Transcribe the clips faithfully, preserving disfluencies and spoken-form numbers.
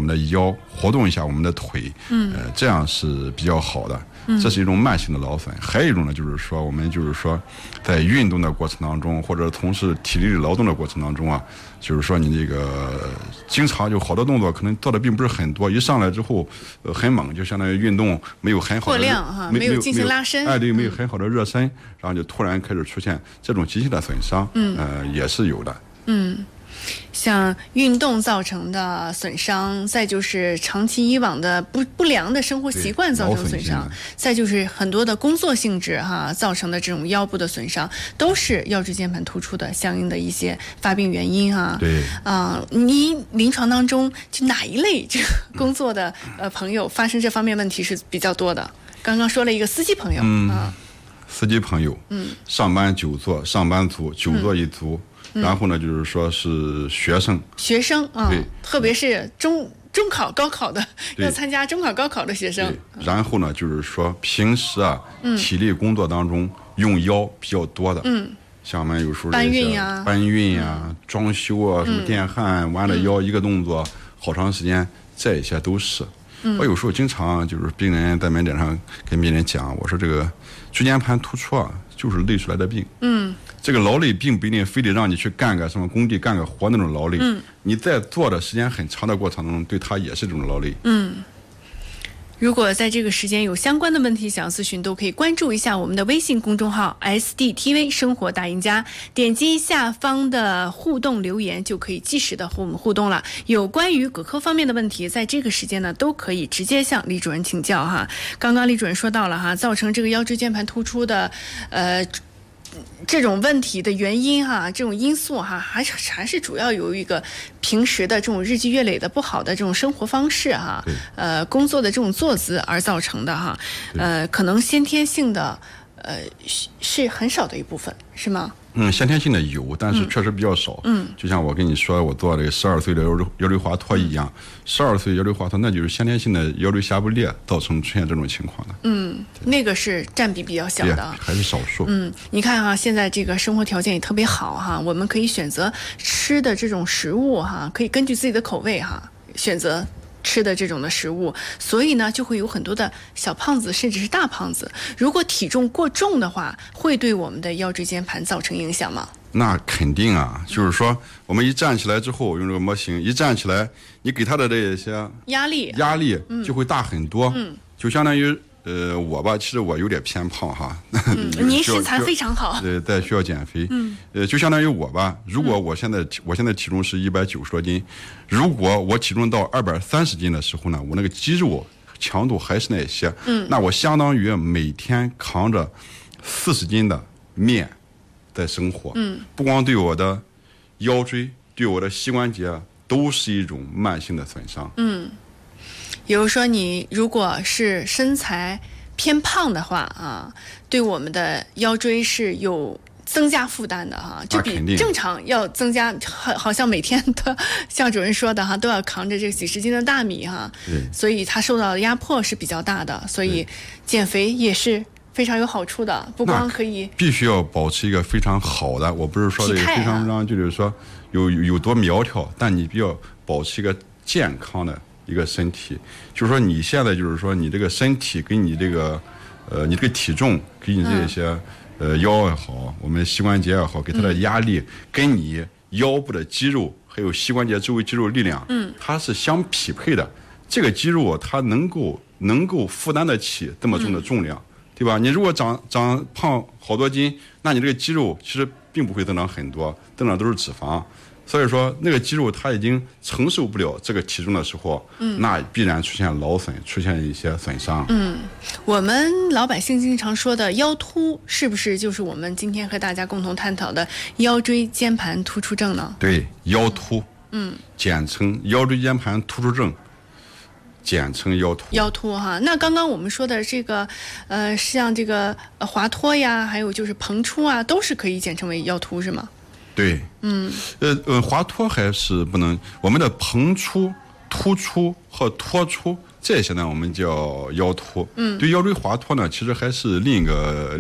们的腰，活动一下我们的腿，嗯，呃，这样是比较好的。这是一种慢性的劳损。还有一种呢，就是说我们就是说，在运动的过程当中，或者从事体力劳动的过程当中啊，就是说你这个经常就好多动作可能做的并不是很多，一上来之后、呃、很猛，就相当于运动没有很好的过量哈，没有进行拉伸， 哎，对，没有很好的热身，然后就突然开始出现这种机械的损伤，嗯，呃，也是有的， 嗯。像运动造成的损伤，再就是长期以往的不不良的生活习惯造成损伤，再就是很多的工作性质哈造成的这种腰部的损伤，都是腰椎间盘突出的相应的一些发病原因哈。 对啊、呃，你临床当中就哪一类这个工作的呃朋友发生这方面问题是比较多的？刚刚说了一个司机朋友，嗯，啊、 司机朋友，嗯，上班久坐，上班族，久坐一族。嗯然后呢，就是说是学生， 学生啊、 对， 特别是中中考、高考的，要参加中考、高考的学生。 然后呢，就是说平时啊，嗯、体力工作当中用腰比较多的，嗯，像我们有时候搬运呀、 搬运呀、嗯、装修啊，什么电焊，弯着腰一个动作、嗯、好长时间，这些都是。嗯、我有时候经常就是病人在门诊上跟病人讲，我说这个椎间盘突出啊，就是累出来的病。嗯。这个劳累并不一定非得让你去干个什么工地干个活那种劳累，嗯，你在做的时间很长的过程中，对它也是这种劳累。 嗯，如果在这个时间有相关的问题想要咨询，都可以关注一下我们的微信公众号 S D T V 生活大赢家，点击下方的互动留言就可以及时的和我们互动了。有关于骨科方面的问题，在这个时间呢，都可以直接向李主任请教哈。刚刚李主任说到了哈，造成这个腰椎间盘突出的，呃。这种问题的原因哈，这种因素哈，还是还是主要由一个平时的这种日积月累的不好的这种生活方式哈，呃，工作的这种坐姿而造成的哈，呃，可能先天性的呃是很少的一部分，是吗？ 嗯，先天性的有，但是确实比较少。嗯，就像我跟你说，我做这个十二岁的腰椎腰椎滑脱一样，十二岁腰椎滑脱，那就是先天性的腰椎下部裂造成出现这种情况的。 嗯，那个是占比比较小的， 还是少数。 嗯，你看哈，现在这个生活条件也特别好哈，我们可以选择吃的这种食物哈，可以根据自己的口味哈选择吃的这种的食物，所以呢，就会有很多的小胖子，甚至是大胖子。如果体重过重的话，会对我们的腰椎间盘造成影响吗？ 那肯定啊，就是说，我们一站起来之后，用这个模型一站起来，你给他的这些压力压力就会大很多。嗯，就相当于呃我吧，其实我有点偏胖哈。 嗯，您身材非常好。 对，在需要减肥。嗯，呃，就相当于我吧，如果我现在、嗯、我现在体重是一百九十多斤，如果我体重到二百三十斤的时候呢，我那个肌肉强度还是那些，嗯，那我相当于每天扛着四十斤的面在生活，嗯，不光对我的腰椎，对我的膝关节都是一种慢性的损伤。 嗯，比如说你如果是身材偏胖的话啊，对我们的腰椎是有增加负担的哈，就比正常要增加，好好像每天都像主任说的哈，都要扛着这几十斤的大米哈，所以他受到的压迫是比较大的，所以减肥也是非常有好处的，不光可以必须要保持一个非常好的，我不是说这个非常让、啊、就是说有有多苗条，但你必要保持一个健康的一个身体，就是说你现在就是说你这个身体跟你这个呃你这个体重给你这些、嗯。呃，腰也好，我们膝关节也好，给它的压力、嗯、跟你腰部的肌肉还有膝关节周围肌肉力量，嗯，它是相匹配的。这个肌肉它能够能够负担得起这么重的重量，嗯、对吧？你如果长长胖好多斤，那你这个肌肉其实并不会增长很多，增长都是脂肪。所以说，那个肌肉它已经承受不了这个体重的时候，嗯，那必然出现劳损，出现一些损伤。 嗯，我们老百姓经常说的腰突，是不是就是我们今天和大家共同探讨的腰椎间盘突出症呢？ 对，腰突，嗯，简称腰椎间盘突出症，简称腰突。 腰突哈，那刚刚我们说的这个，呃，像这个滑脱呀，还有就是膨出啊，都是可以简称为腰突，是吗？ 对，嗯，呃呃，滑脱还是不能，我们的膨出、突出和脱出这些呢，我们叫腰突。嗯，对腰椎滑脱呢，其实还是另一个另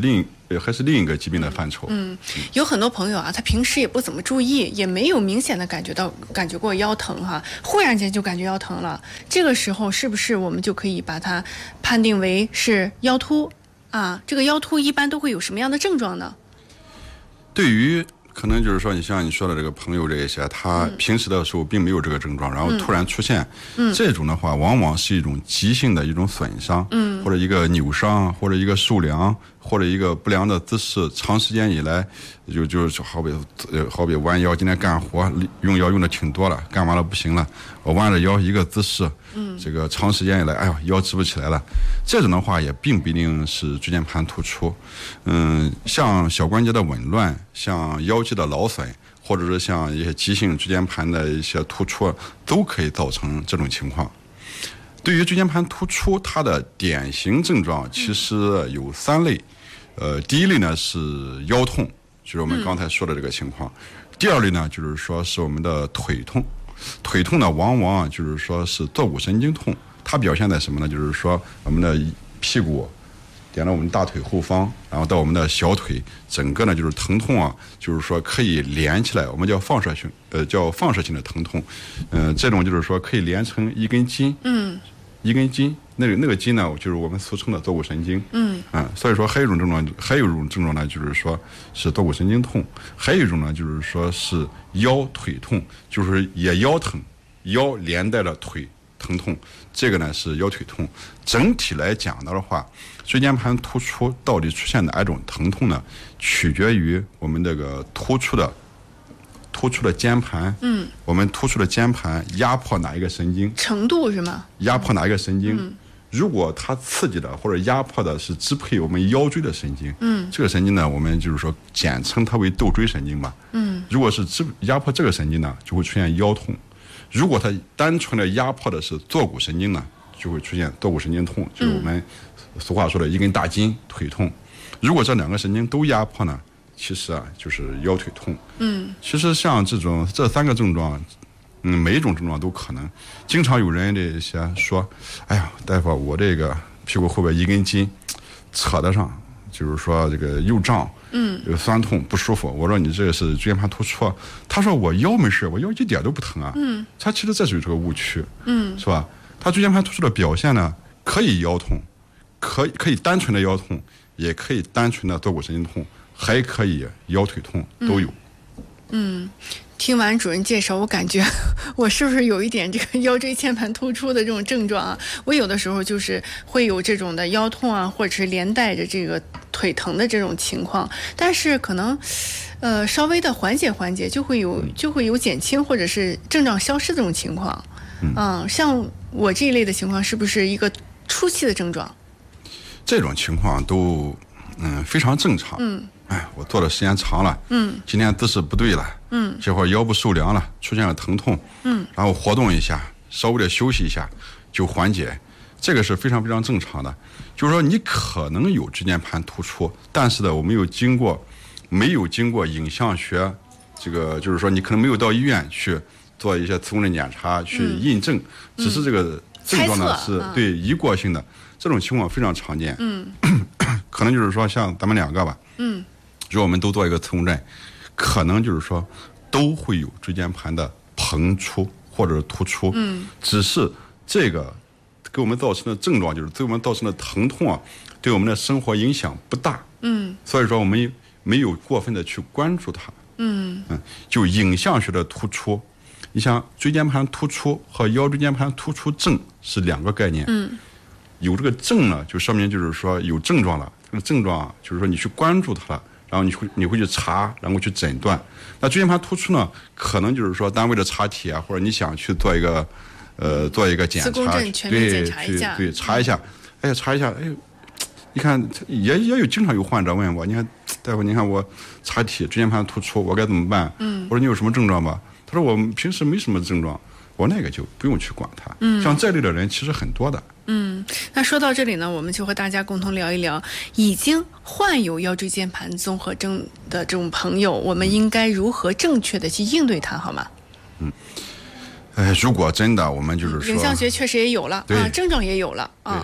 还是另一个疾病的范畴。 嗯，有很多朋友啊，他平时也不怎么注意，也没有明显的感觉到感觉过腰疼哈、啊，忽然间就感觉腰疼了。这个时候是不是我们就可以把它判定为是腰突啊？这个腰突一般都会有什么样的症状呢？ 对于可能就是说，你像你说的这个朋友这一些，他平时的时候并没有这个症状，然后突然出现，嗯，这种的话，往往是一种急性的一种损伤，嗯，或者一个扭伤，或者一个受凉，或者一个不良的姿势，长时间以来，就就就好比呃好比弯腰，今天干活用腰用的挺多了，干完了不行了，我弯着腰一个姿势，嗯，这个长时间以来，哎呦腰直不起来了，这种的话也并不一定是椎间盘突出，嗯，像小关节的紊乱，像腰肌的劳损，或者是像一些急性椎间盘的一些突出，都可以造成这种情况。对于椎间盘突出，它的典型症状其实有三类，呃，第一类呢是腰痛，就是我们刚才说的这个情况；第二类呢就是说是我们的腿痛，腿痛呢往往就是说是坐骨神经痛，它表现在什么呢？就是说我们的屁股点到我们大腿后方，然后到我们的小腿，整个呢就是疼痛啊，就是说可以连起来，我们叫放射性，呃，叫放射性的疼痛，嗯、呃，这种就是说可以连成一根筋，嗯，一根筋，那个那个筋呢，就是我们俗称的坐骨神经，嗯，啊，所以说还有一种症状，还有一种症状呢，就是说是坐骨神经痛，还有一种呢，就是说是腰腿痛，就是也腰疼，腰连带了腿疼痛，这个呢是腰腿痛。整体来讲的话，椎间盘突出到底出现哪一种疼痛呢？取决于我们这个突出的突出的肩盘，嗯，我们突出的肩盘压迫哪一个神经程度是吗？ 压迫哪一个神经？嗯，如果它刺激的或者压迫的是支配我们腰椎的神经，嗯，这个神经呢，我们就是说简称它为窦椎神经吧，嗯，如果是支压迫这个神经呢，就会出现腰痛；如果它单纯的压迫的是坐骨神经呢，就会出现坐骨神经痛，就是我们俗话说的一根大筋腿痛。如果这两个神经都压迫呢，其实啊就是腰腿痛。嗯，其实像这种这三个症状，嗯，每一种症状都可能。经常有人这些说，哎呀，大夫，我这个屁股后边一根筋扯得上，就是说这个又胀，嗯，有酸痛不舒服。我说你这个是椎间盘突出，他说我腰没事，我腰一点都不疼啊。嗯，他其实这是这个误区，嗯，是吧？他椎间盘突出的表现呢，可以腰痛，可以可以单纯的腰痛，也可以单纯的坐骨神经痛，还可以腰腿痛都有。 嗯，嗯，听完主任介绍，我感觉我是不是有一点这个腰椎间盘突出的这种症状啊？我有的时候就是会有这种的腰痛啊，或者是连带着这个腿疼的这种情况，但是可能呃稍微的缓解缓解，就会有就会有减轻或者是症状消失这种情况。嗯，嗯，像我这一类的情况，是不是一个初期的症状？ 这种情况都嗯非常正常。嗯，哎，我做的时间长了，嗯，今天姿势不对了，嗯，这会儿腰部受凉了，出现了疼痛，嗯，然后活动一下，稍微的休息一下就缓解，这个是非常非常正常的。就是说你可能有椎间盘突出，但是呢，我没有经过没有经过影像学，这个就是说你可能没有到医院去做一些磁共振检查去印证，嗯，只是这个症状呢是对一过性的，这种情况非常常见。嗯，可能就是说像咱们两个吧，嗯，如果我们都做一个磁共振，可能就是说都会有椎间盘的膨出或者突出，嗯，只是这个给我们造成的症状就是对我们造成的疼痛啊，对我们的生活影响不大，嗯，所以说我们没有过分的去关注它，嗯嗯，就影像学的突出。你像椎间盘突出和腰椎间盘突出症是两个概念。嗯，有这个症呢，就说明就是说有症状了。这个症状就是说你去关注它了，然后你会你会去查，然后去诊断。那椎间盘突出呢，可能就是说单位的查体啊，或者你想去做一个呃做一个检查， 磁共振全面检查一下， 对对，查一下，哎呀查一下，哎，你看也也有经常有患者问我，你看大夫，你看我查体椎间盘突出，我该怎么办？嗯，我说你有什么症状吧？他说我平时没什么症状，我那个就不用去管它。嗯，像这类的人其实很多的。 嗯，那说到这里呢，我们就和大家共同聊一聊，已经患有腰椎间盘综合征的这种朋友，我们应该如何正确的去应对它，好吗？ 嗯，哎，如果真的我们就是说， 影像学确实也有了啊，症状也有了啊。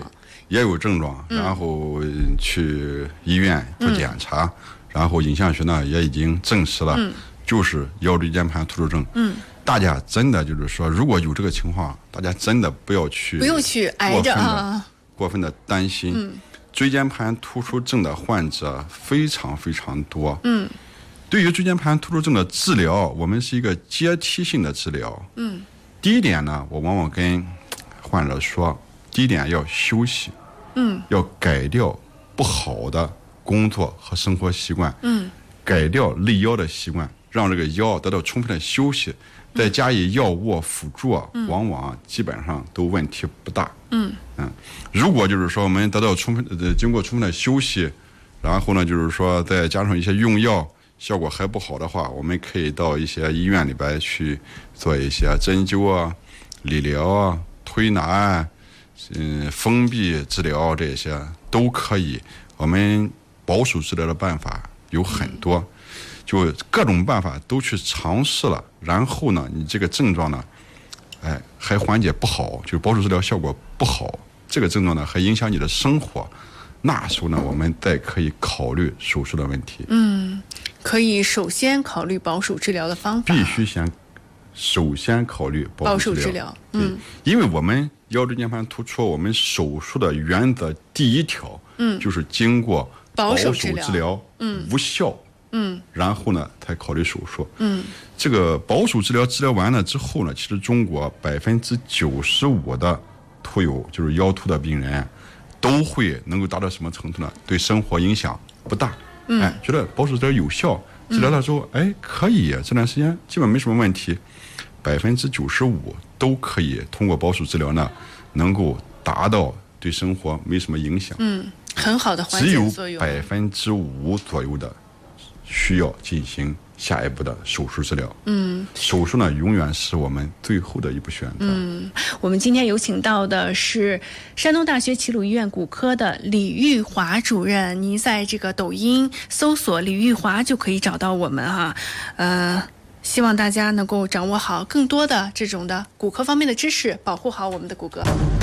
也有症状，然后去医院做检查，嗯、然后影像学呢也已经证实了，嗯、就是腰椎间盘突出症。嗯，大家真的就是说，如果有这个情况，大家真的不要去不用去挨着啊， 过分的担心。嗯，椎间盘突出症的患者非常非常多。嗯，对于椎间盘突出症的治疗，我们是一个阶梯性的治疗。嗯，第一点呢，我往往跟患者说，第一点要休息，嗯，要改掉不好的工作和生活习惯，嗯，改掉累腰的习惯，让这个腰得到充分的休息，再加以药物辅助，嗯、往往基本上都问题不大。嗯嗯，如果就是说我们得到充分呃经过充分的休息，然后呢就是说再加上一些用药，效果还不好的话，我们可以到一些医院里边去做一些针灸啊、理疗啊、推拿啊、嗯封闭治疗，这些都可以。我们保守治疗的办法有很多，就各种办法都去尝试了，然后呢，你这个症状呢，哎，还缓解不好，就是保守治疗效果不好，这个症状呢还影响你的生活，那时候呢，我们再可以考虑手术的问题。 嗯，可以首先考虑保守治疗的方法。 必须先，首先考虑保守治疗。嗯，因为我们腰椎间盘突出，我们手术的原则第一条，嗯，就是经过保守治疗，嗯，无效。嗯，然后呢，才考虑手术。嗯，这个保守治疗治疗完了之后呢，其实中国百分之九十五的突有就是腰突的病人，都会能够达到什么程度呢？对生活影响不大。嗯，哎，觉得保守治疗有效，治疗了之后，哎，可以，这段时间基本没什么问题，百分之九十五都可以通过保守治疗呢，能够达到对生活没什么影响。 嗯，很好的缓解作用。 只有百分之五左右的需要进行下一步的手术治疗。嗯，手术呢永远是我们最后的一步选择。 嗯，我们今天有请到的是山东大学齐鲁医院骨科的李玉华主任，您在这个抖音搜索李玉华就可以找到我们哈。呃，希望大家能够掌握好更多的这种的骨科方面的知识，保护好我们的骨骼。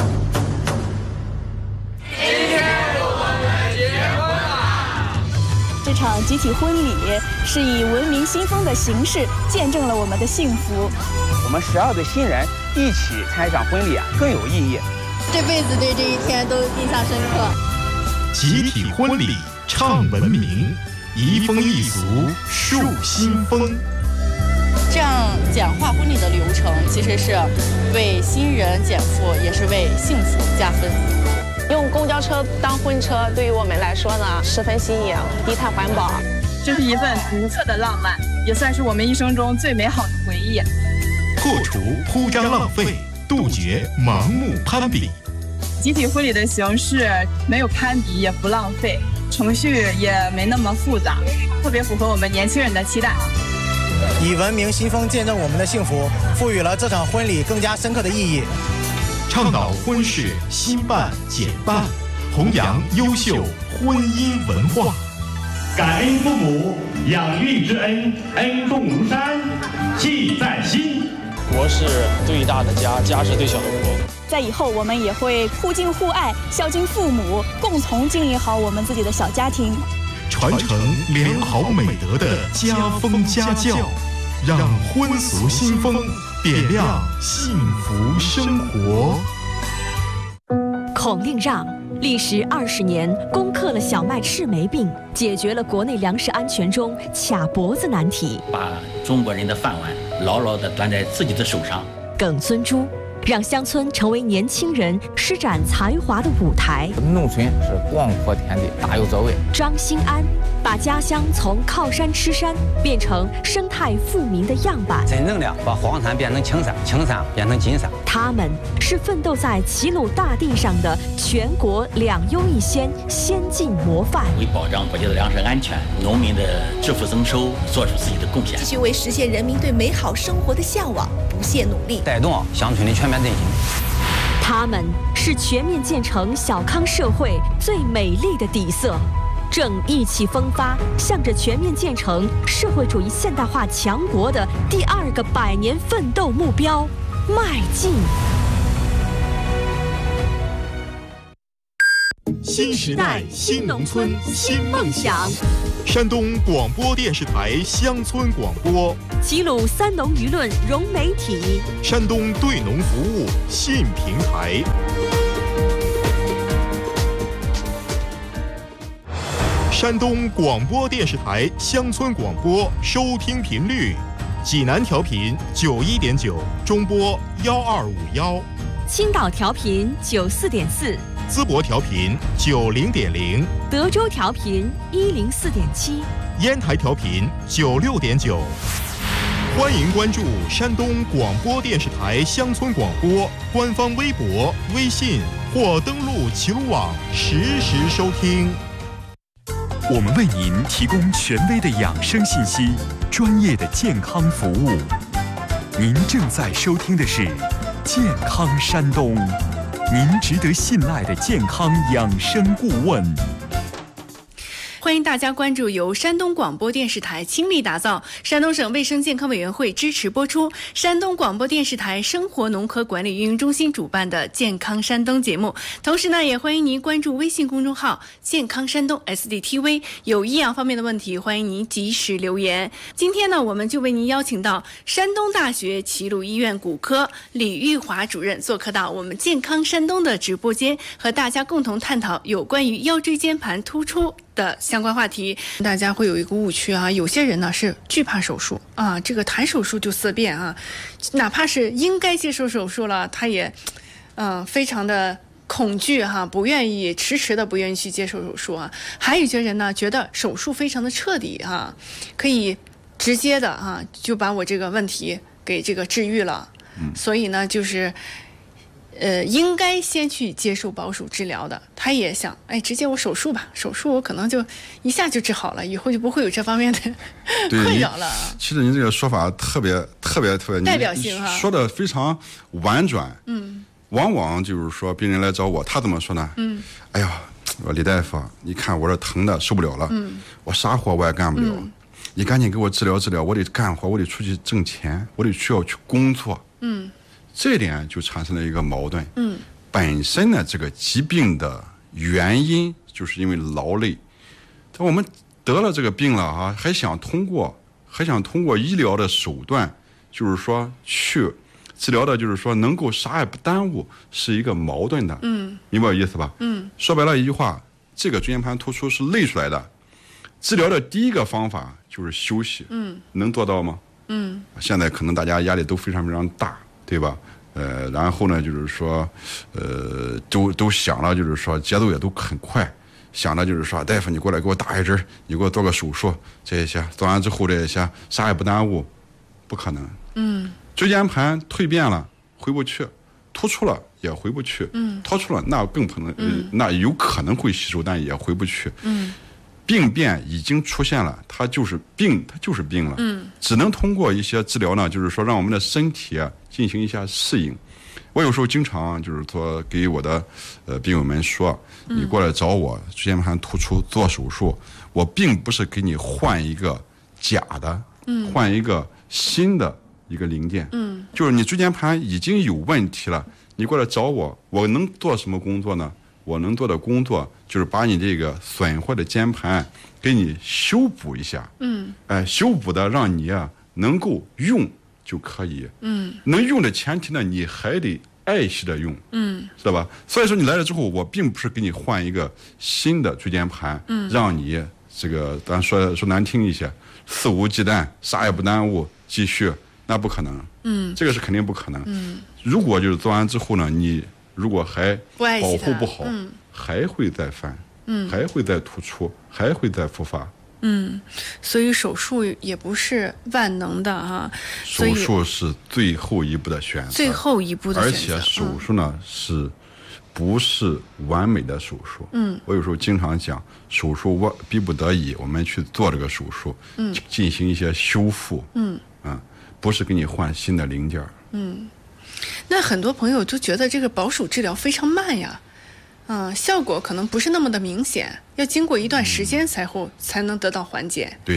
这场集体婚礼是以文明新风的形式见证了我们的幸福。 我们十二对新人一起参与一场婚礼啊，更有意义。 这辈子对这一天都印象深刻。 集体婚礼唱文明，移风易俗树新风。 这样简化婚礼的流程，其实是为新人减负，也是为幸福加分。 用公交车当婚车，对于我们来说呢，十分新颖，低碳环保。 这是一份独特的浪漫，也算是我们一生中最美好的回忆。 破除铺张浪费，杜绝盲目攀比。 集体婚礼的形式没有攀比，也不浪费，程序也没那么复杂，特别符合我们年轻人的期待。 以文明新风见证我们的幸福，赋予了这场婚礼更加深刻的意义。 倡导婚事新办简办，弘扬优秀婚姻文化。 感恩父母养育之恩，恩重如山，记在心。 国是最大的家，家是最小的国。 在以后，我们也会互敬互爱，孝敬父母，共同经营好我们自己的小家庭， 传承良好美德的家风家教，让婚俗新风点亮幸福生活。 孔令让历时二十年，攻克了小麦赤霉病，解决了国内粮食安全中卡脖子难题， 把中国人的饭碗牢牢地端在自己的手上。 耿尊珠让乡村成为年轻人施展才华的舞台。 农村是广阔天地，大有作为。 张兴安把家乡从靠山吃山变成生态富民的样板， 真正的把黄山变成青山，青山变成金山。 他们是奋斗在齐鲁大地上的全国两优一先先进模范， 为保障国家的粮食安全、农民的致富增收做出自己的贡献， 继续为实现人民对美好生活的向往不懈努力， 带动乡村的全面振兴。 他们是全面建成小康社会最美丽的底色，正意气风发，向着全面建成社会主义现代化强国的第二个百年奋斗目标迈进。 新时代新农村新梦想。山东广播电视台乡村广播， 齐鲁三农舆论融媒体， 山东对农服务信平台。山东广播电视台乡村广播收听频率：济南调频九一点九，中波幺二五幺； 青岛调频九四点四， 淄博调频九零点零， 德州调频一零四点七， 烟台调频九六点九。欢迎关注山东广播电视台乡村广播官方微博、微信或登录齐鲁网实时收听。 我们为您提供权威的养生信息，专业的健康服务。您正在收听的是健康山东，您值得信赖的健康养生顾问。 欢迎大家关注由山东广播电视台倾力打造、山东省卫生健康委员会支持播出、山东广播电视台生活农科管理运营中心主办的健康山东节目。同时呢，也欢迎您关注微信公众号健康山东 S D T V， 有医养方面的问题，欢迎您及时留言。今天呢，我们就为您邀请到山东大学齐鲁医院骨科李玉华主任做客到我们健康山东的直播间，和大家共同探讨有关于腰椎间盘突出的相关话题。大家会有一个误区啊，有些人呢是惧怕手术啊，这个谈手术就色变啊，哪怕是应该接受手术了，他也嗯、呃、非常的恐惧哈、啊，不愿意，迟迟的不愿意去接受手术啊。还有一些人呢觉得手术非常的彻底啊，可以直接的啊就把我这个问题给这个治愈了，嗯、所以呢就是呃，应该先去接受保守治疗的，他也想，哎，直接我手术吧，手术我可能就一下就治好了，以后就不会有这方面的困扰了。 其实您这个说法特别特别特别代表性哈， 说的非常婉转。 嗯， 往往就是说病人来找我，他怎么说呢？ 嗯， 哎呀，我李大夫，你看我这疼的受不了了， 嗯， 我啥活我也干不了， 嗯、 你赶紧给我治疗治疗，我得干活，我得出去挣钱，我得需要去工作。 嗯。 这点就产生了一个矛盾。 嗯， 本身呢，这个疾病的原因就是因为劳累。但我们得了这个病了啊，还想通过还想通过医疗的手段，就是说去治疗的，就是说能够啥也不耽误，是一个矛盾的。 嗯， 明白我意思吧？ 嗯， 说白了一句话，这个椎间盘突出是累出来的。治疗的第一个方法就是休息。 嗯， 能做到吗？ 嗯， 现在可能大家压力都非常非常大。对吧？呃，然后呢，就是说，呃，都都想了，就是说节奏也都很快，想着就是说，大夫你过来给我打一针，你给我做个手术，这些做完之后这些啥也不耽误，不可能。 嗯， 椎间盘蜕变了回不去，突出了也回不去， 嗯， 突出了那更可能，呃嗯、 那有可能会吸收，但也回不去。 嗯。 病变已经出现了，它就是病，它就是病了。 嗯， 只能通过一些治疗呢，就是说让我们的身体啊进行一下适应。我有时候经常就是说给我的呃病友们说，你过来找我椎间盘突出做手术，我并不是给你换一个假的， 嗯， 换一个新的一个零件， 嗯， 就是你椎间盘已经有问题了，你过来找我，我能做什么工作呢？我能做的工作就是把你这个损坏的肩盘给你修补一下， 嗯， 哎，修补的让你啊能够用就可以， 嗯， 能用的前提呢，你还得爱惜的用， 嗯， 知道吧？所以说你来了之后，我并不是给你换一个新的椎间盘， 嗯， 让你这个咱说说难听一些，肆无忌惮，啥也不耽误，继续，那不可能， 嗯， 这个是肯定不可能， 嗯， 如果就是做完之后呢，你如果还保护不好， 嗯， 还会再犯， 嗯， 还会再突出，还会再复发， 嗯，所以手术也不是万能的哈、啊， 手术是最后一步的选择， 最后一步的选择， 而且手术呢、嗯、是不是完美的手术？ 嗯， 我有时候经常讲，手术我逼不得已我们去做这个手术， 嗯， 进行一些修复， 嗯， 啊，不是给你换新的零件， 嗯。那很多朋友就觉得这个保守治疗非常慢呀，嗯，效果可能不是那么的明显，要经过一段时间才后、嗯、才能得到缓解。 对，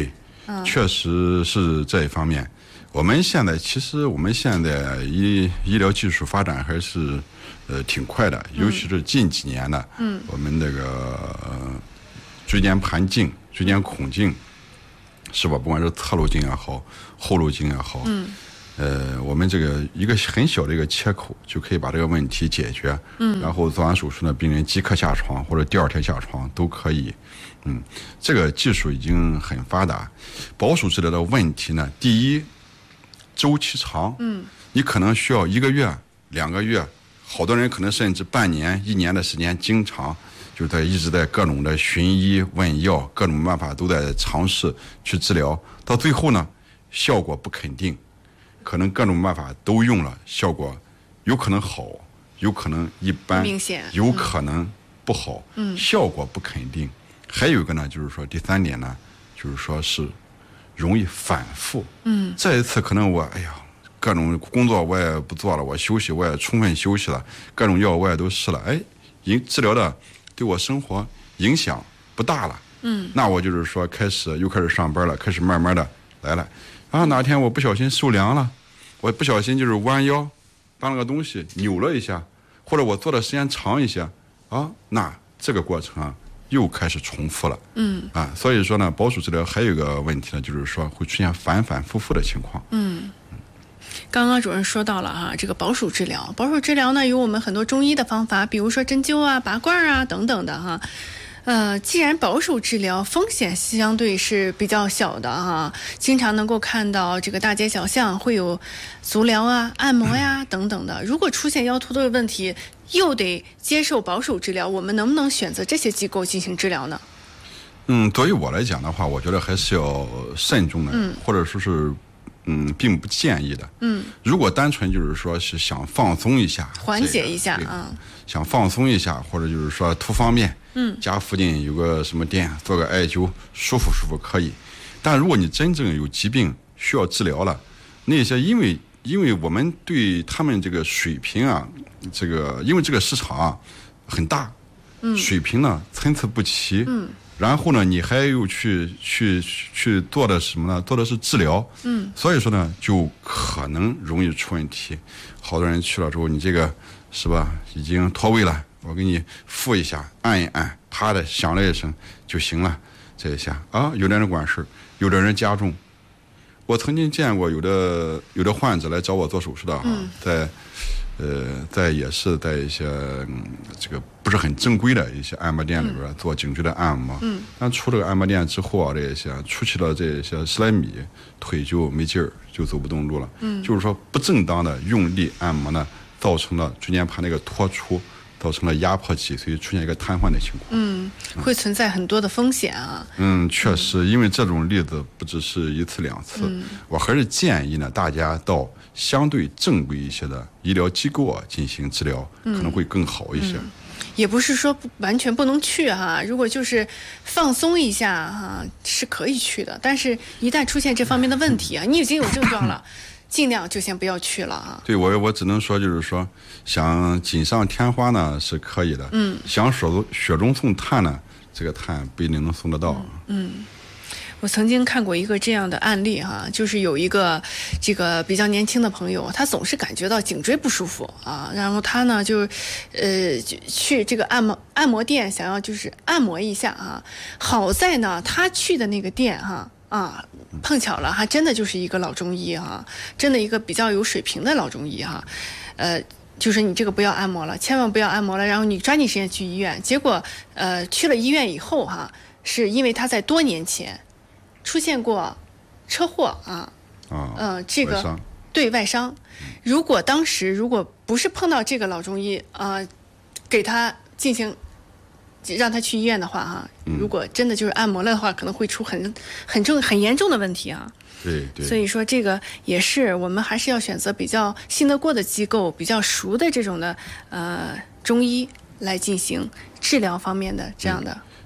嗯， 确实是这一方面。我们现在其实我们现在医医疗技术发展还是呃挺快的，尤其是近几年的， 嗯， 我们这个、呃、椎间盘镜、椎间孔镜，是吧？不管是侧路镜也好，后路镜也好， 嗯， 呃，我们这个一个很小的一个切口就可以把这个问题解决， 嗯， 然后做完手术呢，病人即刻下床或者第二天下床都可以，嗯，这个技术已经很发达。保守治疗的问题呢，第一，周期长， 嗯， 你可能需要一个月、两个月，好多人可能甚至半年、一年的时间，经常就在一直在各种的寻医问药，各种办法都在尝试去治疗，到最后呢，效果不肯定，可能各种办法都用了，效果有可能好，有可能一般， 明显， 有可能不好， 嗯， 效果不肯定。还有一个呢，就是说第三点呢，就是说是容易反复， 嗯， 这一次可能我哎呀，各种工作我也不做了，我休息我也充分休息了，各种药我也都试了，哎，影治疗的对我生活影响不大了， 嗯， 那我就是说开始又开始上班了，开始慢慢的来了，然后哪天我不小心受凉了，我不小心就是弯腰搬了个东西扭了一下，或者我做的时间长一些啊，那这个过程啊又开始重复了， 嗯啊，所以说呢，保守治疗还有一个问题呢，就是说会出现反反复复的情况。 嗯，刚刚主任说到了哈，这个保守治疗，保守治疗呢有我们很多中医的方法，比如说针灸啊、拔罐啊等等的哈。呃，既然保守治疗风险相对是比较小的哈，经常能够看到这个大街小巷会有足疗啊、按摩呀、嗯、等等的。如果出现腰突的问题，又得接受保守治疗，我们能不能选择这些机构进行治疗呢？ 嗯，对于我来讲的话，我觉得还是要慎重的， 嗯、 或者说是嗯，并不建议的。 嗯， 如果单纯就是说是想放松一下， 缓解一下、这个、啊， 想放松一下，或者就是说图方便， 嗯， 家附近有个什么店，做个艾灸，舒服舒服可以。但如果你真正有疾病需要治疗了，那些因为因为我们对他们这个水平啊，这个因为这个市场啊很大， 嗯， 水平呢参差不齐， 嗯。 然后呢，你还又去去去做的什么呢？做的是治疗， 嗯， 所以说呢，就可能容易出问题。好多人去了之后，你这个是吧，已经脱位了，我给你敷一下，按一按，啪的响了一声就行了。这一下啊，有的人管事，有的人加重。我曾经见过有的有的患者来找我做手术的哈， 嗯、 在呃在也是在一些、嗯、这个不是很正规的一些按摩店里边、嗯、做颈椎的按摩， 嗯， 但出这个按摩店之后啊，这些出去了这些十来米，腿就没劲儿，就走不动路了， 嗯， 就是说不正当的用力按摩呢，造成了椎间盘那个脱出。造成了压迫脊髓出现一个瘫痪的情况， 嗯，会存在很多的风险啊。 嗯，确实，因为这种例子不只是一次两次， 嗯、 我还是建议呢，大家到相对正规一些的医疗机构啊进行治疗， 嗯、 可能会更好一些。 嗯、也不是说完全不能去哈、啊，如果就是放松一下哈、啊，是可以去的，但是一旦出现这方面的问题啊，你已经有症状了。尽量就先不要去了啊！ 对我，我只能说，就是说，想锦上添花呢是可以的， 嗯， 想雪中雪中送炭呢，这个炭不一定能送得到。 嗯，嗯我曾经看过一个这样的案例哈，就是有一个这个比较年轻的朋友，他总是感觉到颈椎不舒服啊，然后他呢就呃就去这个按摩按摩店，想要就是按摩一下啊。好在呢，他去的那个店哈。啊，碰巧了，还真的就是一个老中医哈、啊，真的一个比较有水平的老中医哈、啊，呃，就是你这个不要按摩了，千万不要按摩了，然后你抓紧时间去医院。结果呃去了医院以后哈、啊，是因为他在多年前出现过车祸啊， 啊， 呃，这个外对外伤，如果当时如果不是碰到这个老中医啊、呃，给他进行。让他去医院的话哈，如果真的就是按摩了的话，可能会出很很重很严重的问题啊。 对对。 所以说这个也是我们还是要选择比较信得过的机构，比较熟的这种的呃中医来进行治疗方面的这样的。 嗯、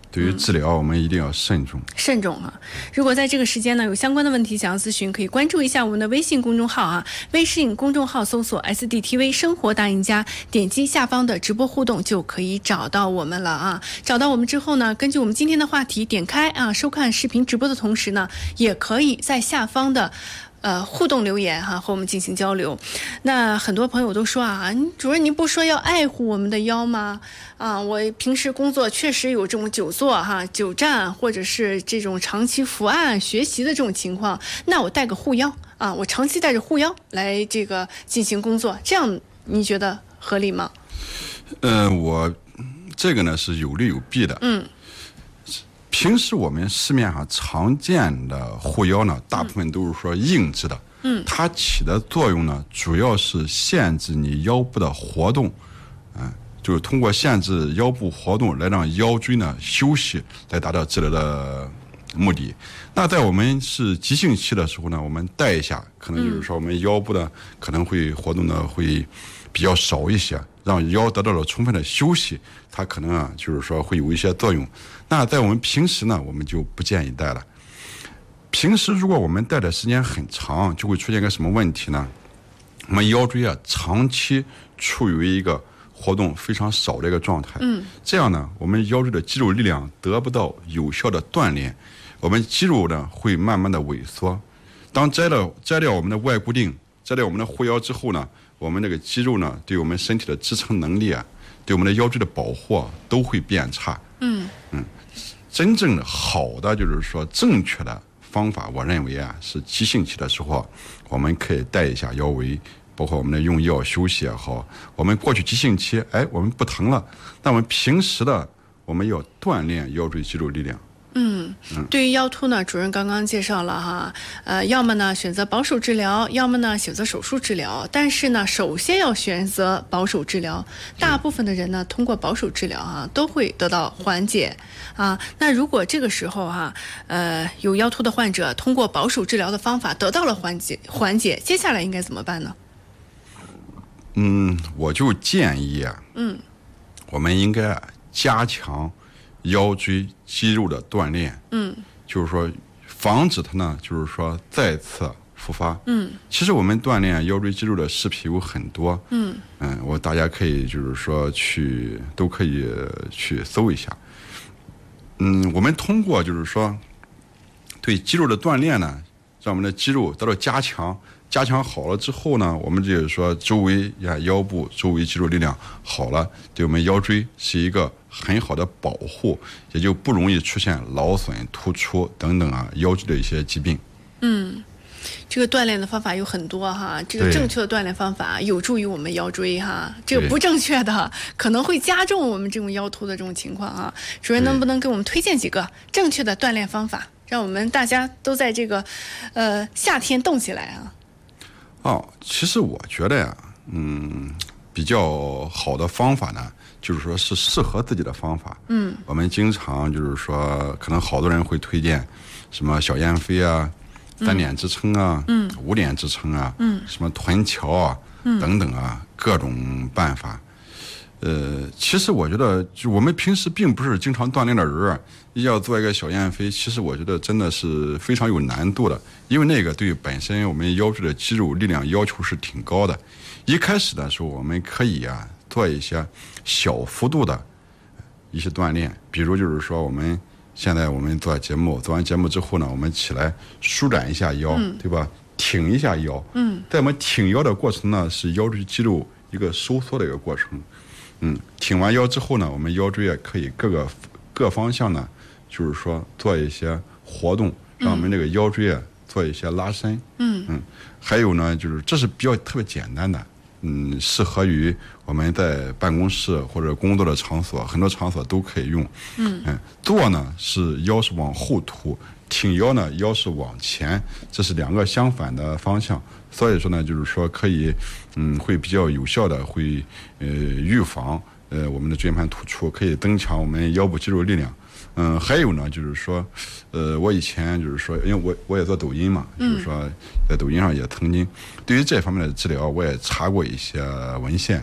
对于治疗我们一定要慎重。 慎重啊！如果在这个时间呢有相关的问题想要咨询，可以关注一下我们的微信公众号啊，微信公众号搜索 S D T V 生活大赢家，点击下方的直播互动就可以找到我们了啊。找到我们之后呢，根据我们今天的话题点开啊，收看视频直播的同时呢，也可以在下方的呃，互动留言哈，和我们进行交流。那很多朋友都说啊，主任您不说要爱护我们的腰吗？啊，我平时工作确实有这种久坐哈、久站，或者是这种长期伏案学习的这种情况，那我带个护腰啊，我长期带着护腰来这个进行工作，这样你觉得合理吗？ 呃，我这个呢是有利有弊的。 嗯。 平时我们市面上常见的护腰呢，大部分都是说硬质的， 嗯， 它起的作用呢，主要是限制你腰部的活动，嗯，就是通过限制腰部活动来让腰椎呢休息，来达到治疗的目的。那在我们是急性期的时候呢，我们带一下，可能就是说我们腰部呢可能会活动的会比较少一些，让腰得到了充分的休息，它可能啊就是说会有一些作用。那在我们平时呢，我们就不建议戴了。平时如果我们戴的时间很长，就会出现个什么问题呢？我们腰椎啊长期处于一个活动非常少的一个状态， 嗯， 这样呢，我们腰椎的肌肉力量得不到有效的锻炼，我们肌肉呢会慢慢的萎缩。当摘了摘掉我们的外固定，摘掉我们的护腰之后呢，我们这个肌肉呢对我们身体的支撑能力啊，对我们的腰椎的保护啊都会变差。 嗯嗯，真正的好的就是说正确的方法，我认为啊是急性期的时候，我们可以带一下腰围，包括我们的用药休息也好。我们过去急性期，哎，我们不疼了，那我们平时的我们要锻炼腰椎肌肉力量。 嗯，对于腰突呢，主任刚刚介绍了哈，呃，要么呢选择保守治疗，要么呢选择手术治疗。但是呢，首先要选择保守治疗。大部分的人呢，通过保守治疗啊，都会得到缓解啊。那如果这个时候哈，呃，有腰突的患者通过保守治疗的方法得到了缓解，缓解，接下来应该怎么办呢？ 嗯，我就建议啊， 嗯， 我们应该加强腰椎肌肉的锻炼， 嗯， 就是说防止它呢，就是说再次复发。 嗯， 其实我们锻炼腰椎肌肉的视频有很多， 嗯嗯，我大家可以就是说去都可以去搜一下。嗯，我们通过就是说对肌肉的锻炼呢，让我们的肌肉得到加强。加强好了之后呢，我们就是说周围呀腰部周围肌肉力量好了，对我们腰椎是一个很好的保护，也就不容易出现劳损、突出等等啊腰椎的一些疾病。 嗯，这个锻炼的方法有很多哈，这个正确的锻炼方法有助于我们腰椎哈，这个不正确的可能会加重我们这种腰突的这种情况啊。主任能不能给我们推荐几个正确的锻炼方法，让我们大家都在这个呃夏天动起来啊？ 哦，其实我觉得呀，嗯，比较好的方法呢，就是说是适合自己的方法。 嗯， 我们经常就是说，可能好多人会推荐什么小燕飞啊、三点支撑啊、 嗯、 五点支撑啊、 嗯、 什么臀桥啊、 嗯、 等等啊，各种办法。呃，其实我觉得，就我们平时并不是经常锻炼的人，要做一个小燕飞，其实我觉得真的是非常有难度的，因为那个对本身我们腰椎的肌肉力量要求是挺高的。一开始的时候，我们可以啊做一些小幅度的一些锻炼，比如就是说我们现在我们做节目，做完节目之后呢，我们起来舒展一下腰， 嗯、 对吧？挺一下腰。 嗯， 在我们挺腰的过程呢，是腰椎肌肉一个收缩的一个过程。嗯，挺完腰之后呢，我们腰椎也可以各个各方向呢，就是说做一些活动，让我们这个腰椎啊做一些拉伸。 嗯嗯，还有呢，就是这是比较特别简单的，嗯，适合于我们在办公室或者工作的场所，很多场所都可以用。 嗯嗯，坐呢是腰是往后凸，挺腰呢腰是往前，这是两个相反的方向。所以说呢，就是说可以，嗯，会比较有效的会呃预防呃我们的椎间盘突出，可以增强我们腰部肌肉力量。嗯，还有呢，就是说，呃，我以前就是说，因为我我也做抖音嘛，就是说在抖音上也曾经对于这方面的治疗，我也查过一些文献。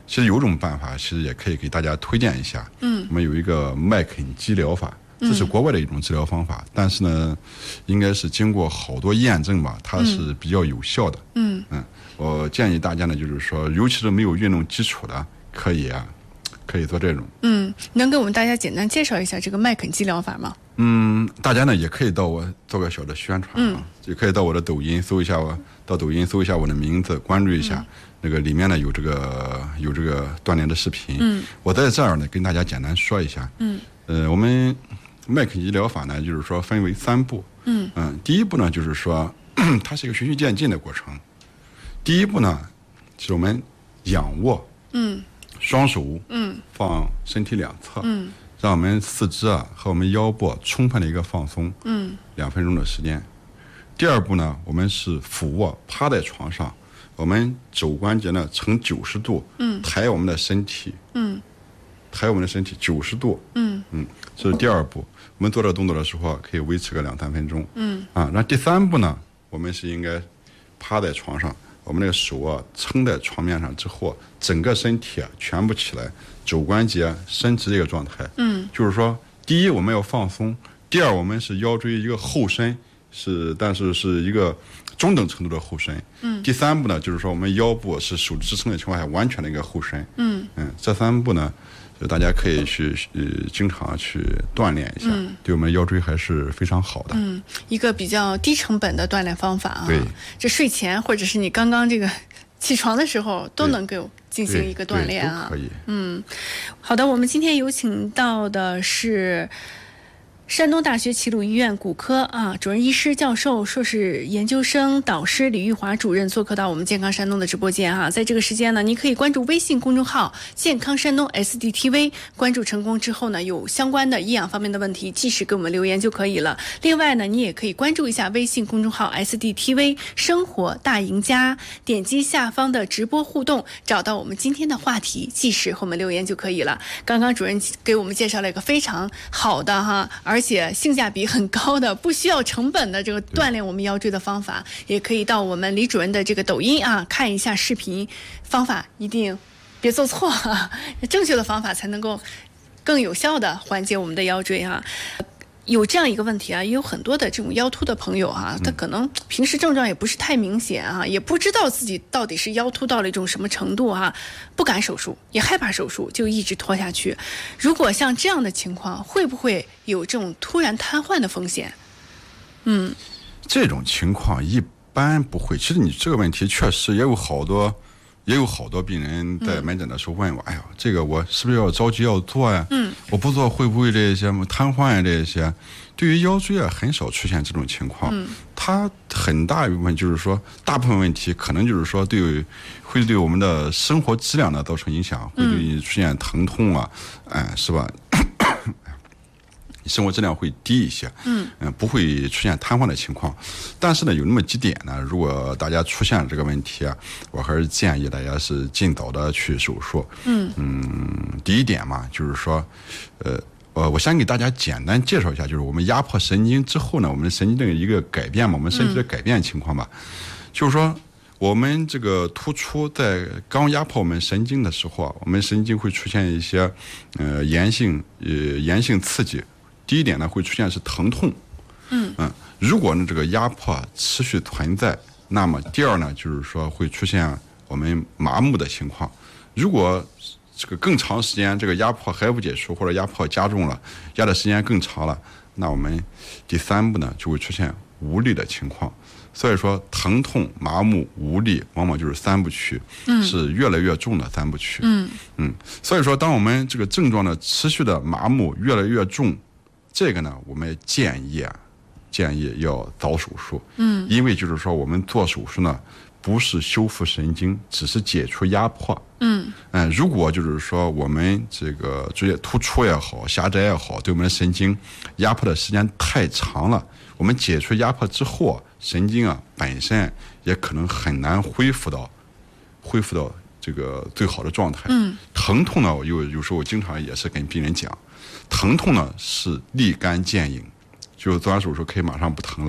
其实有种办法，其实也可以给大家推荐一下。嗯，我们有一个麦肯基疗法，这是国外的一种治疗方法，嗯、但是呢，应该是经过好多验证吧，它是比较有效的。嗯嗯，我建议大家呢，就是说，尤其是没有运动基础的，可以啊，可以做这种。 嗯，能给我们大家简单介绍一下这个麦肯基疗法吗？ 嗯，大家呢也可以到我做个小的宣传啊，嗯、也可以到我的抖音搜一下我，到抖音搜一下我的名字，关注一下。嗯那个里面呢有这个有这个锻炼的视频，嗯，我在这儿呢跟大家简单说一下，嗯，呃，我们麦肯基疗法呢就是说分为三步，嗯嗯、呃，第一步呢就是说它是一个循序渐进的过程，第一步呢是我们仰卧，嗯，双手嗯放身体两侧，嗯，让我们四肢啊和我们腰部充分的一个放松，嗯，两分钟的时间。第二步呢我们是俯卧趴在床上。我们肘关节呢呈九十度，嗯，抬我们的身体，嗯，抬我们的身体九十度，嗯嗯，这是第二步。我们做这个动作的时候可以维持个两三分钟，嗯啊。那第三步呢，我们是应该趴在床上，我们那个手啊撑在床面上之后，整个身体啊全部起来，肘关节伸直这个状态，嗯，就是说，第一我们要放松，第二我们是腰椎一个后伸，是但是是一个中等程度的后伸，嗯，第三步呢，就是说我们腰部是手支撑的情况下完全的一个后伸，嗯嗯，这三步呢，就大家可以去呃经常去锻炼一下，嗯，对我们腰椎还是非常好的， 嗯，一个比较低成本的锻炼方法啊， 对， 这睡前或者是你刚刚这个起床的时候都能够进行一个锻炼啊， 可以， 嗯，好的，我们今天有请到的是山东大学齐鲁医院骨科啊主任医师、教授、硕士研究生导师李玉华主任做客到我们健康山东的直播间哈、啊。在这个时间呢，您可以关注微信公众号健康山东 S D T V， 关注成功之后呢，有相关的营养方面的问题及时给我们留言就可以了。另外呢，你也可以关注一下微信公众号 S D T V 生活大赢家，点击下方的直播互动，找到我们今天的话题，及时和我们留言就可以了。刚刚主任给我们介绍了一个非常好的哈，而而且性价比很高的，不需要成本的这个锻炼我们腰椎的方法，也可以到我们李主任的这个抖音啊看一下视频，方法一定别做错啊，正确的方法才能够更有效的缓解我们的腰椎啊。有这样一个问题啊，也有很多的这种腰突的朋友啊，他可能平时症状也不是太明显啊，也不知道自己到底是腰突到了一种什么程度啊，不敢手术，也害怕手术，就一直拖下去。如果像这样的情况，会不会有这种突然瘫痪的风险？嗯， 这种情况一般不会。其实你这个问题确实也有好多。也有好多病人在门诊的时候问我，嗯、哎呀，这个我是不是要着急要做呀？嗯，我不做会不会这些瘫痪呀？这些，对于腰椎啊，很少出现这种情况。嗯，它很大一部分就是说，大部分问题可能就是说对，会对我们的生活质量呢造成影响，会对你出现疼痛啊，哎、嗯，是吧？生活质量会低一些，嗯嗯，不会出现瘫痪的情况。但是呢，有那么几点呢，如果大家出现了这个问题啊，我还是建议大家是尽早的去手术。嗯嗯，第一点嘛，就是说，呃呃，我先给大家简单介绍一下，就是我们压迫神经之后呢，我们神经的一个改变嘛，我们身体的改变情况吧。嗯、就是说，我们这个突出在刚压迫我们神经的时候啊，我们神经会出现一些呃炎性呃炎性刺激。第一点呢，会出现是疼痛，嗯嗯，如果呢这个压迫持续存在，那么第二呢，就是说会出现我们麻木的情况。如果这个更长时间这个压迫还不解除，或者压迫加重了，压的时间更长了，那我们第三步呢就会出现无力的情况。所以说，疼痛、麻木、无力，往往就是三部曲，嗯、是越来越重的三部曲。嗯嗯，所以说，当我们这个症状呢持续的麻木越来越重。这个呢，我们建议啊，建议要早手术。嗯，因为就是说，我们做手术呢，不是修复神经，只是解除压迫。嗯嗯，如果就是说我们这个椎突出也好，狭窄也好，对我们的神经压迫的时间太长了，我们解除压迫之后，神经啊本身也可能很难恢复到恢复到这个最好的状态。嗯，疼痛呢，有有时候我经常也是跟病人讲。疼痛呢是立竿见影，就是做完手术可以马上不疼了，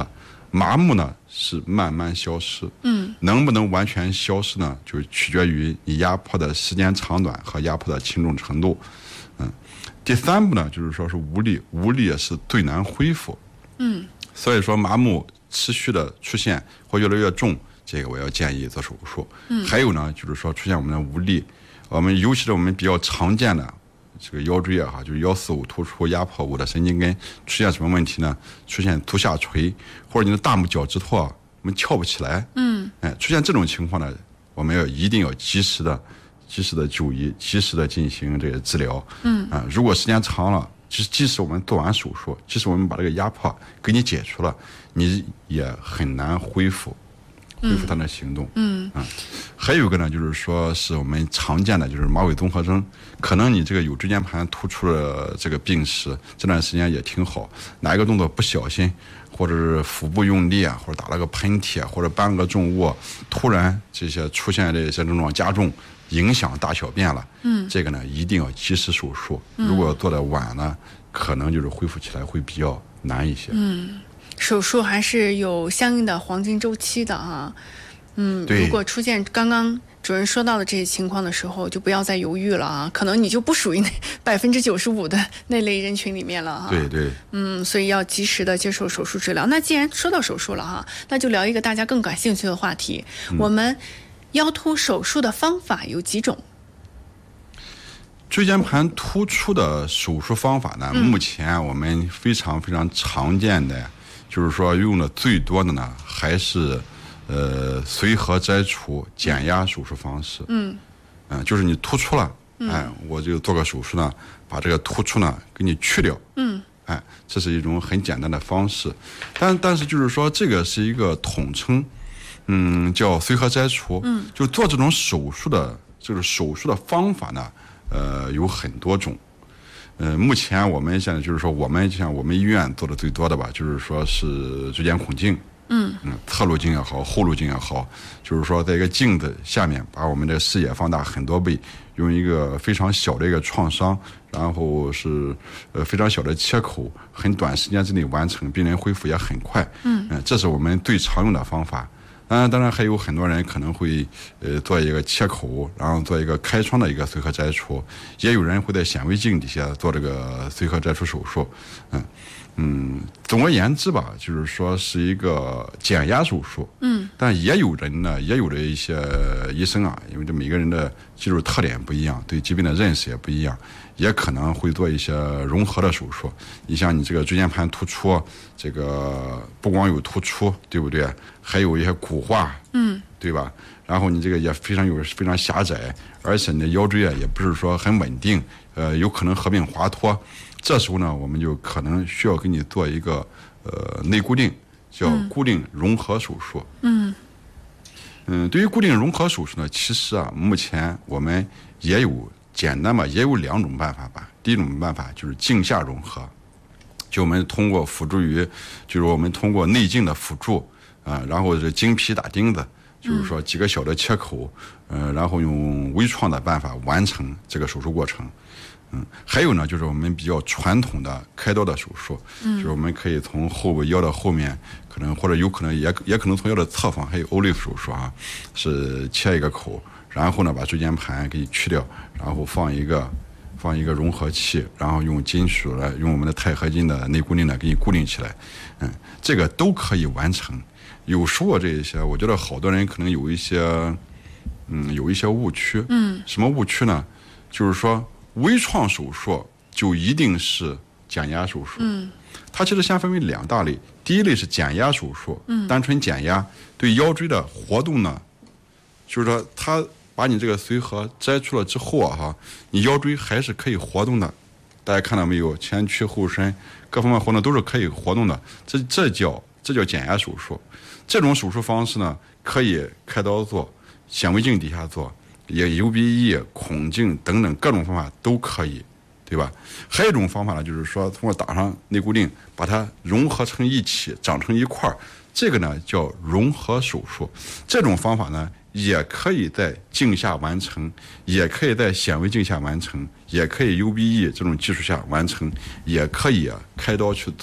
麻木呢是慢慢消失， 嗯， 能不能完全消失呢？就取决于你压迫的时间长短和压迫的轻重程度，嗯。第三步呢，就是说是无力，无力也是最难恢复， 嗯。 所以说麻木持续的出现或越来越重，这个我要建议做手术。 嗯。 还有呢，就是说出现我们的无力，我们尤其是我们比较常见的这个腰椎啊，哈，就是腰四五突出压迫我的神经根出现什么问题呢？出现足下垂，或者你的大拇脚趾头啊，我们翘不起来。 嗯。 哎，出现这种情况呢，我们要一定要及时的、及时的就医，及时的进行这个治疗。 嗯。 啊，如果时间长了，即即使我们做完手术，即使我们把这个压迫给你解除了，你也很难恢复。恢复他的行动， 嗯嗯，还有一个呢，就是说是我们常见的就是马尾综合征，可能你这个有椎间盘突出的这个病史，这段时间也挺好，哪一个动作不小心，或者是腹部用力啊，或者打了个喷嚏啊，或者搬个重物，突然这些出现这些症状加重，影响大小便了， 嗯， 这个呢一定要及时手术，如果做的晚呢，可能就是恢复起来会比较难一些， 嗯。手术还是有相应的黄金周期的哈，嗯，如果出现刚刚主任说到的这些情况的时候，就不要再犹豫了啊，可能你就不属于那百分之九十五的那类人群里面了哈。 对对， 嗯，所以要及时的接受手术治疗。那既然说到手术了哈，那就聊一个大家更感兴趣的话题，嗯、我们腰突手术的方法有几种？ 椎间盘突出的手术方法呢，嗯、目前我们非常非常常见的。就是说用的最多的呢，还是呃髓核摘除减压手术方式。嗯，嗯、呃，就是你突出了，嗯、哎，我就做个手术呢，把这个突出呢给你去掉。嗯，哎，这是一种很简单的方式，但但是就是说这个是一个统称，嗯，叫髓核摘除。嗯，就做这种手术的，就是手术的方法呢，呃，有很多种。呃，目前我们现在就是说，我们就像我们医院做的最多的吧，就是说是椎间孔镜，嗯嗯，侧路镜也好，后路镜也好，就是说在一个镜子下面把我们的视野放大很多倍，用一个非常小的一个创伤，然后是呃非常小的切口，很短时间之内完成，病人恢复也很快，嗯嗯、呃，这是我们最常用的方法。当然，当然还有很多人可能会呃做一个切口，然后做一个开创的一个髓核摘除，也有人会在显微镜底下做这个髓核摘除手术。嗯嗯，总而言之吧，就是说是一个减压手术。嗯，但也有人呢，也有的一些医生啊，因为这每个人的技术特点不一样，对疾病的认识也不一样，也可能会做一些融合的手术。你像你这个椎间盘突出，这个不光有突出，对不对？还有一些骨化，嗯，对吧？然后你这个也非常有非常狭窄，而且你的腰椎啊也不是说很稳定，呃，有可能合并滑脱。这时候呢，我们就可能需要给你做一个呃内固定，叫固定融合手术。嗯嗯，对于固定融合手术呢，其实啊，目前我们也有简单嘛，也有两种办法吧。第一种办法就是镜下融合，就我们通过辅助于，就是我们通过内镜的辅助啊、呃，然后是经皮打钉子，就是说几个小的切口，呃，然后用微创的办法完成这个手术过程。嗯，还有呢，就是我们比较传统的开刀的手术，嗯，就是我们可以从后部腰的后面，可能或者有可能也也可能从腰的侧方，还有欧利夫手术啊，是切一个口，然后呢把椎间盘给去掉，然后放一个放一个融合器，然后用金属来用我们的钛合金的内固定的给你固定起来，嗯，这个都可以完成。有时候这一些，我觉得好多人可能有一些，嗯，有一些误区，嗯，什么误区呢？就是说。微创手术就一定是减压手术，嗯，它其实先分为两大类，第一类是减压手术，嗯，单纯减压，对腰椎的活动呢，就是说它把你这个髓核摘出了之后啊，哈，你腰椎还是可以活动的，大家看到没有？前屈后伸，各方面活动都是可以活动的，这这叫这叫减压手术。这种手术方式呢，可以开刀做，显微镜底下做。也 U B E、孔径等等各种方法都可以，对吧？还有一种方法呢，就是说通过打上内固定，把它融合成一起，长成一块儿，这个呢叫融合手术。这种方法呢，也可以在镜下完成，也可以在显微镜下完成，也可以 U B E 这种技术下完成，也可以、啊、开刀去做。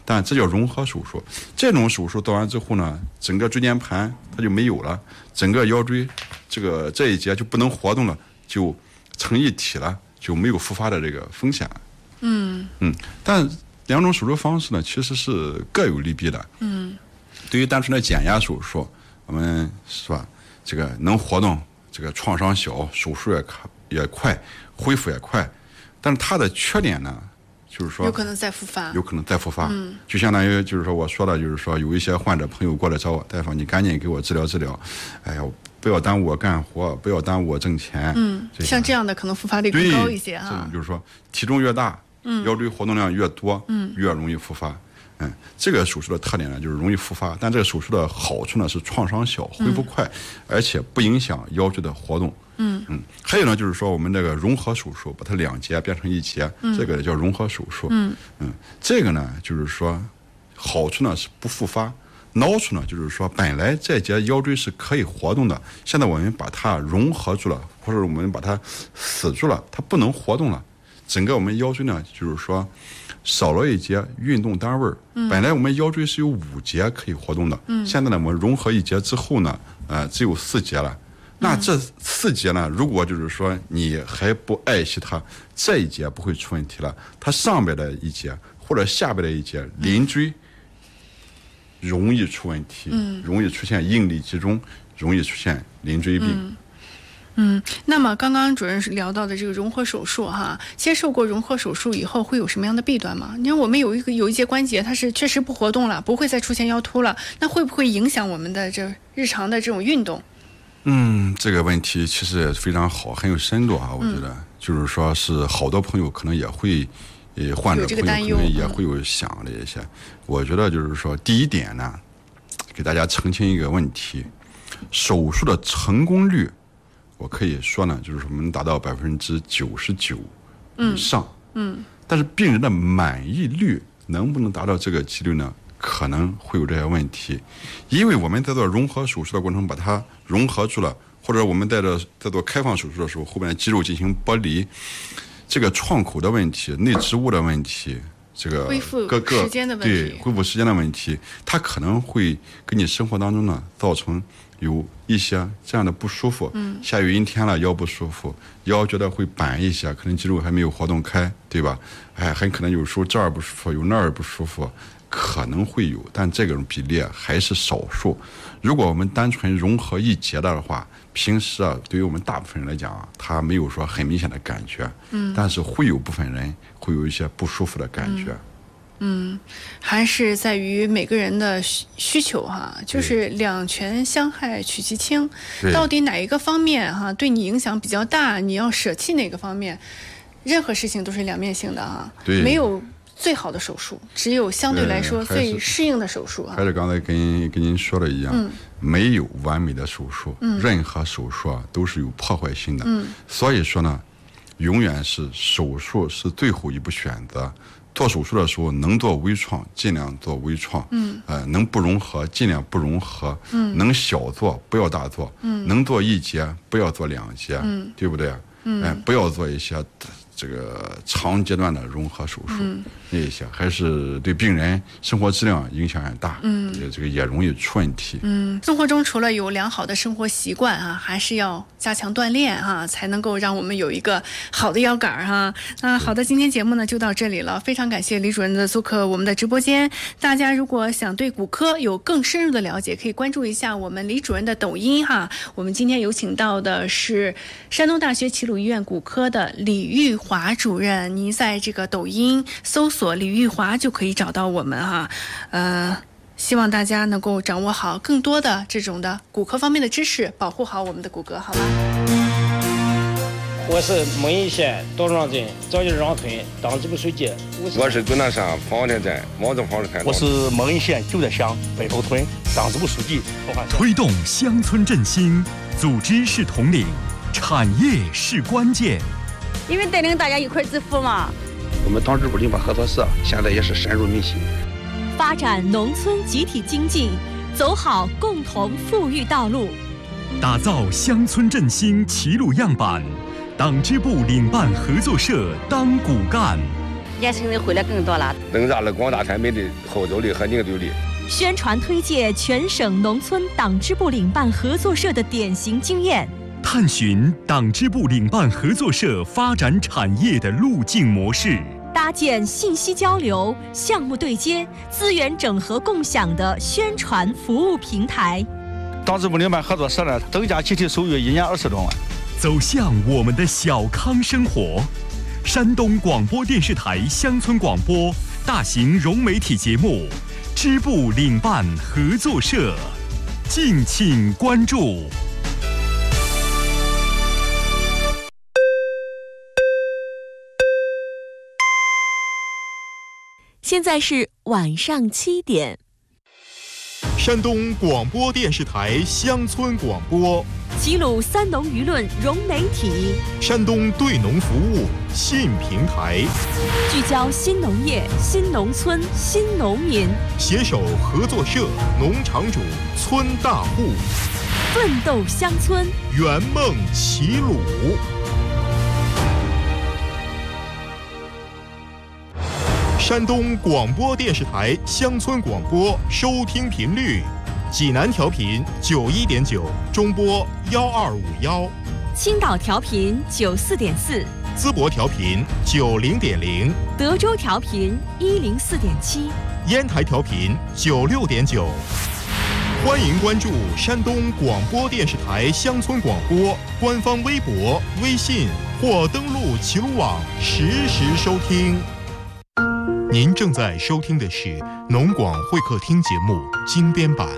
但这叫融合手术。这种手术做完之后呢，整个椎间盘它就没有了，整个腰椎这个这一节就不能活动了，就成一体了，就没有复发的这个风险了。 嗯嗯，但两种手术方式呢，其实是各有利弊的。 嗯， 对于单纯的减压手术，我们是吧，这个能活动，这个创伤小，手术也也快，恢复也快。但是它的缺点呢，就是说有可能再复发， 有可能再复发。 嗯， 就相当于就是说我说的，就是说有一些患者朋友过来找我，大夫，你赶紧给我治疗治疗，哎呀，不要耽误我干活，不要耽误我挣钱。 嗯，像这样的可能复发率更高一些啊。 这种就是说体重越大。嗯，腰椎活动量越多，嗯，越容易复发。嗯，这个手术的特点呢，就是容易复发，但这个手术的好处呢是创伤小，恢复快，嗯、而且不影响腰椎的活动。 嗯嗯，还有呢，就是说我们这个融合手术，把它两节变成一节，嗯、这个叫融合手术。 嗯嗯，这个呢，就是说好处呢是不复发，孬处呢就是说本来这节腰椎是可以活动的，现在我们把它融合住了，或者我们把它死住了，它不能活动了。整个我们腰椎呢，就是说少了一节运动单位。嗯，本来我们腰椎是有五节可以活动的，嗯，现在呢我们融合一节之后呢，呃，只有四节了。那这四节呢，如果就是说你还不爱惜它，这一节不会出问题了，它上边的一节或者下边的一节邻椎容易出问题，嗯，容易出现应力集中，容易出现邻椎病。 嗯嗯，那么刚刚主任聊到的这个融合手术哈，接受过融合手术以后会有什么样的弊端吗？你看我们有一个有一节关节它是确实不活动了，不会再出现腰突了，那会不会影响我们的这日常的这种运动？ 嗯，这个问题其实也非常好，很有深度啊，我觉得、嗯、就是说是好多朋友可能也会，呃，患者朋友可能也会有想的一些。我觉得就是说，第一点呢，给大家澄清一个问题，手术的成功率。我可以说呢，就是我们达到百分之九十九以上， 嗯，嗯但是病人的满意率能不能达到这个几率呢？可能会有这些问题，因为我们在做融合手术的过程，把它融合住了，或者我们在这在做开放手术的时候，后边的肌肉进行剥离，这个创口的问题、内植物的问题，这个恢复时间的问题，对恢复时间的问题，它可能会给你生活当中呢造成。有一些这样的不舒服，嗯，下雨阴天了腰不舒服，腰觉得会板一些，可能肌肉还没有活动开，对吧？哎，很可能有时候这儿不舒服，有那儿不舒服，可能会有，但这种比例还是少数。如果我们单纯融合一节的话，平时啊，对于我们大部分人来讲啊，他没有说很明显的感觉，嗯，但是会有部分人会有一些不舒服的感觉。嗯嗯，还是在于每个人的需需求哈，就是两全相害取其轻，到底哪一个方面哈对你影响比较大，你要舍弃哪个方面？任何事情都是两面性的哈，没有最好的手术，只有相对来说最适应的手术啊。 还是刚才跟跟您说的一样，嗯、没有完美的手术， 嗯、 任何手术啊都是有破坏性的，嗯、所以说呢，永远是手术是最后一步选择。做手术的时候，能做微创尽量做微创，嗯，呃，能不融合尽量不融合，嗯，能小做不要大做，嗯，能做一节不要做两节，嗯，对不对？嗯，哎、呃，不要做一些这个长阶段的融合手术，嗯，那一些还是对病人生活质量影响很大，嗯，这个也容易出问题。 嗯，生活中除了有良好的生活习惯啊，还是要加强锻炼哈、啊，才能够让我们有一个好的腰杆哈、啊。那好的，今天节目呢就到这里了，非常感谢李主任的做客我们的直播间。大家如果想对骨科有更深入的了解，可以关注一下我们李主任的抖音哈。我们今天有请到的是山东大学齐鲁医院骨科的李玉华主任，您在这个抖音搜索李玉华就可以找到我们哈，呃，希望大家能够掌握好更多的这种的骨科方面的知识，保护好我们的骨骼，好吧？ 我是蒙邑县道庄镇赵家庄村党支部书记。 我是终南山方田镇王正房开。 我是蒙邑县九寨乡北头村党支部书记。 推动乡村振兴，组织是统领，产业是关键。 因为带领大家一块致富嘛。 我们党支部领导合作社现在也是深入民心， 发展农村集体经济，走好共同富裕道路， 打造乡村振兴齐鲁样板。党支部领办合作社当骨干， 年轻人回来更多了， 增加了广大产品的号召力和凝聚力。 宣传推介全省农村党支部领办合作社的典型经验， 探寻党支部领办合作社发展产业的路径模式， 搭建信息交流、项目对接、资源整合共享的宣传服务平台。 党支部领办合作社呢，增加集体收入一年二十多万。 走向我们的小康生活。山东广播电视台乡村广播大型融媒体节目支部领办合作社，敬请关注。 现在是晚上七点。 山东广播电视台乡村广播， 齐鲁三农舆论融媒体， 山东对农服务新平台， 聚焦新农业、新农村、新农民， 携手合作社、农场主、村大户， 奋斗乡村， 圆梦齐鲁。山东广播电视台乡村广播收听频率：济南调频九一点九，中波幺二五幺； 青岛调频九四点四， 淄博调频九零点零， 德州调频一零四点七， 烟台调频九六点九。欢迎关注山东广播电视台乡村广播官方微博、微信或登录齐鲁网实时收听。您正在收听的是农广会客厅节目精编版。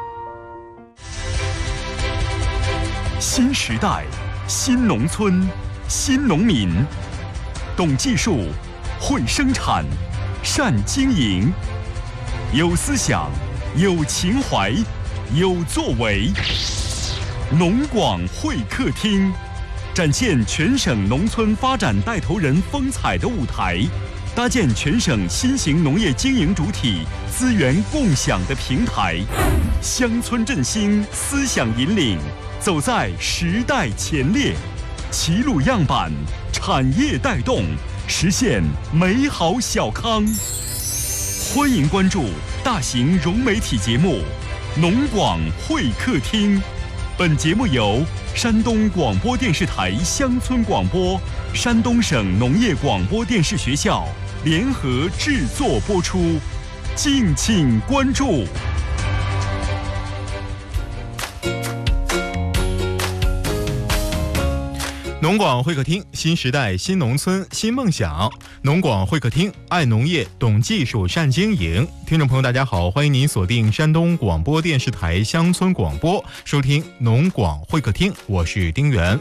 新时代，新农村，新农民，懂技术，会生产，善经营，有思想，有情怀，有作为。农广会客厅，展现全省农村发展带头人风采的舞台，搭建全省新型农业经营主体资源共享的平台，乡村振兴，思想引领，走在时代前列，齐鲁样板，产业带动，实现美好小康。欢迎关注大型融媒体节目《农广会客厅》，本节目由山东广播电视台乡村广播、山东省农业广播电视学校联合制作播出，敬请关注。 农广会客厅，新时代，新农村，新梦想。农广会客厅，爱农业，懂技术，善经营。听众朋友，大家好，欢迎您锁定山东广播电视台乡村广播，收听农广会客厅，我是丁元。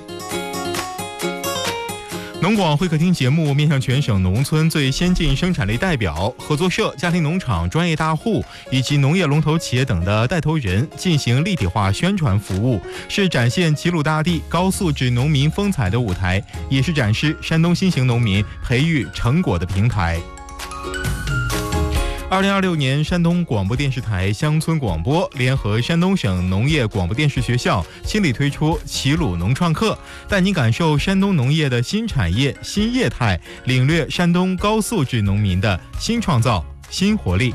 农广会客厅节目面向全省农村最先进生产力代表、合作社、家庭农场、专业大户以及农业龙头企业等的带头人进行立体化宣传服务，是展现齐鲁大地高素质农民风采的舞台，也是展示山东新型农民培育成果的平台。二零二六年，山东广播电视台乡村广播联合山东省农业广播电视学校倾力推出齐鲁农创客，带您感受山东农业的新产业、新业态，领略山东高素质农民的新创造、新活力。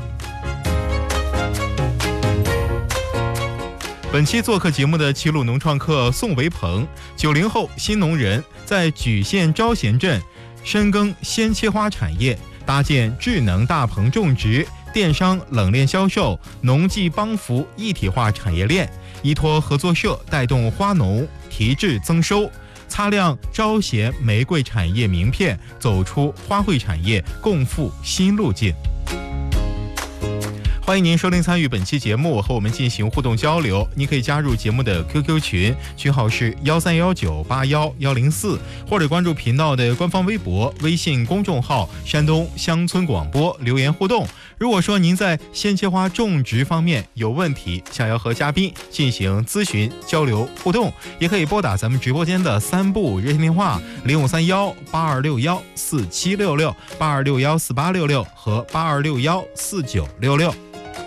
本期做客节目的齐鲁农创客宋维鹏，九零后新农人，在莒县招贤镇深耕鲜切花产业，搭建智能大棚种植、电商冷链销售、农技帮扶一体化产业链，依托合作社带动花农提质增收，擦亮招贤玫瑰产业名片，走出花卉产业，共赴新路径。欢迎您收听参与本期节目，和我们进行互动交流。您可以加入节目的 Q Q 群，群号是幺三幺九八幺幺零四，或者关注频道的官方微博、微信公众号“山东乡村广播”留言互动。如果说您在鲜切花种植方面有问题，想要和嘉宾进行咨询、交流、互动，也可以拨打咱们直播间的三部热线电话零五三幺八二六幺四七六六、八二六幺四八六六和八二六幺四九六六。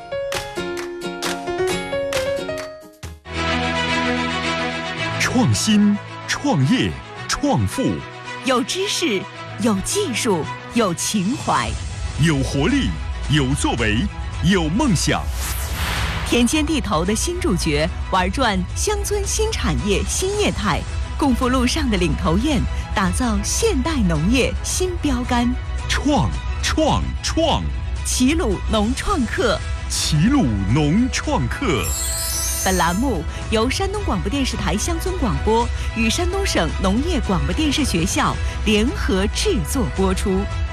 创新、创业、创富， 有知识，有技术， 有情怀， 有活力，有作为，有梦想。 田间地头的新主角，玩转乡村新产业新业态，共赴路上的领头雁，打造现代农业新标杆。 创创创！ 齐鲁农创客， 齐鲁农创客。 本栏目由山东广播电视台乡村广播与山东省农业广播电视学校联合制作播出。